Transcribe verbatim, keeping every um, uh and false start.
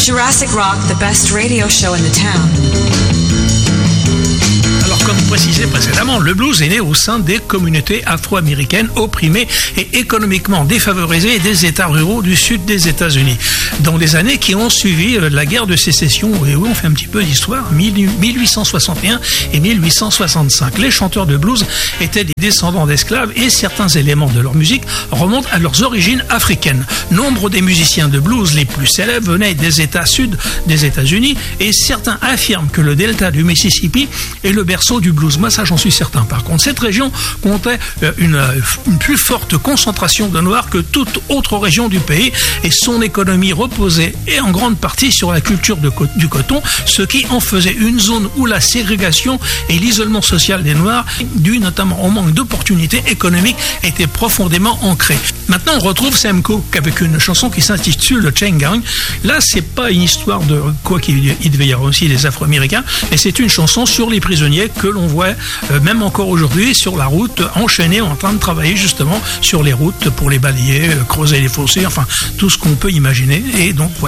Jurassic Rock, the best radio show in the town. Alors, comme précisé précédemment, le blues est né au sein des communautés afro-américaines opprimées et économiquement défavorisées des États ruraux du sud des États-Unis. Dans les années qui ont suivi la guerre de sécession, et où on fait un petit peu d'histoire, mille huit cent soixante et un et mille huit cent soixante-cinq, les chanteurs de blues étaient des descendants d'esclaves et certains éléments de leur musique remontent à leurs origines africaines. Nombre des musiciens de blues les plus célèbres venaient des États sud des États-Unis et certains affirment que le delta du Mississippi est le berceau du blues. Moi, ça, j'en suis certain. Par contre, cette région comptait une, une plus forte concentration de Noirs que toute autre région du pays et son économie reposait et en grande partie sur la culture de, du coton, ce qui en faisait une zone où la ségrégation et l'isolement social des Noirs, dû notamment au manque d'opportunités économiques, étaient profondément ancrés. Maintenant, on retrouve Sam Cooke avec une chanson qui s'intitule le Chain Gang. Là, c'est pas une histoire de quoi qu'il il devait y avoir aussi des Afro-Américains, mais c'est une chanson sur les prisonniers que l'on voit euh, même encore aujourd'hui sur la route, enchaînés en train de travailler justement sur les routes pour les balayer, euh, creuser les fossés, enfin tout ce qu'on peut imaginer. Et donc voilà.